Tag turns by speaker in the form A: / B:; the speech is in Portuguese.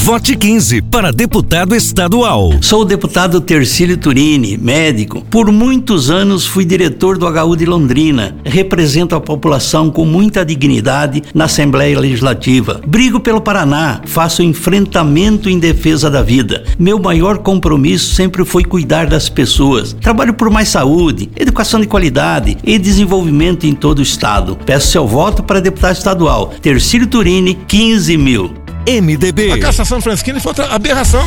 A: Vote 15 para deputado estadual.
B: Sou o deputado Tercílio Turini, médico. Por muitos anos fui diretor do HU de Londrina. Represento a população com muita dignidade na Assembleia Legislativa. Brigo pelo Paraná, faço enfrentamento em defesa da vida. Meu maior compromisso sempre foi cuidar das pessoas. Trabalho por mais saúde, educação de qualidade e desenvolvimento em todo o estado. Peço seu voto para deputado estadual. Tercílio Turini, 15 mil.
A: MDB.
C: A cassação franciscana foi outra aberração.